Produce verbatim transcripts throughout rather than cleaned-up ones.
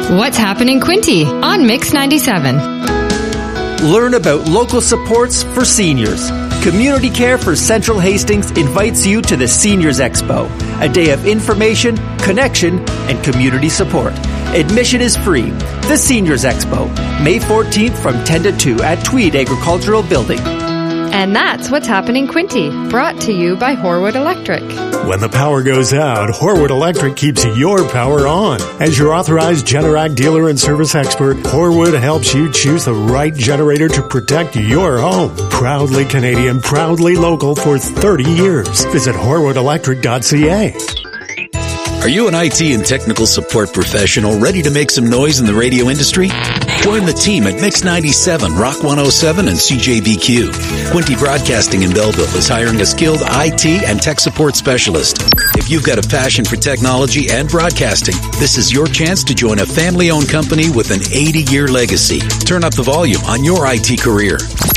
What's Happening Quinte on Mix ninety-seven. Learn about local supports for seniors. Community Care for Central Hastings invites you to the Seniors Expo, a day of information, connection, and community support. Admission is free. The Seniors Expo, May fourteenth from ten to two at Tweed Agricultural Building. And that's What's Happening Quinte, brought to you by Horwood Electric. When the power goes out, Horwood Electric keeps your power on. As your authorized Generac dealer and service expert, Horwood helps you choose the right generator to protect your home. Proudly Canadian, proudly local for thirty years. Visit horwood electric dot c a. Are you an I T and technical support professional ready to make some noise in the radio industry? Join the team at Mix ninety-seven, Rock one oh seven, and C J V Q. Quinte Broadcasting in Belleville is hiring a skilled I T and tech support specialist. If you've got a passion for technology and broadcasting, this is your chance to join a family-owned company with an eighty-year legacy. Turn up the volume on your I T career.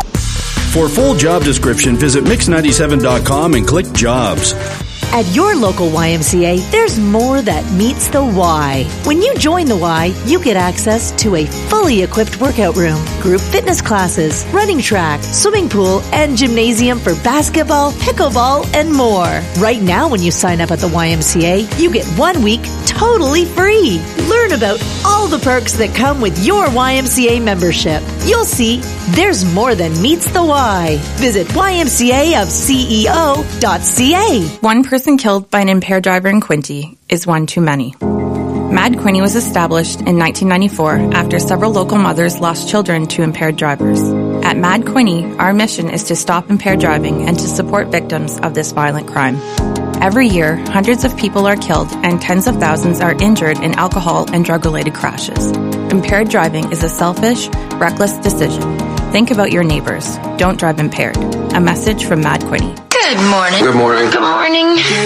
For full job description, visit mix ninety-seven dot com and click Jobs. At your local Y M C A, there's more that meets the Y. When you join the Y, you get access to a fully equipped workout room, group fitness classes, running track, swimming pool, and gymnasium for basketball, pickleball, and more. Right now, when you sign up at the Y M C A, you get one week totally free. Learn about all the perks that come with your Y M C A membership. You'll see there's more than meets the Y. Visit Y M C A of C E O dot C A. One person killed by an impaired driver in Quinte is one too many. Mad Quinte was established in nineteen ninety-four after several local mothers lost children to impaired drivers. At Mad Quinte, our mission is to stop impaired driving and to support victims of this violent crime. Every year, hundreds of people are killed and tens of thousands are injured in alcohol and drug-related crashes. Impaired driving is a selfish, reckless decision. Think about your neighbors. Don't drive impaired. A message from Mad Quinte. Good morning. Good morning. Good morning.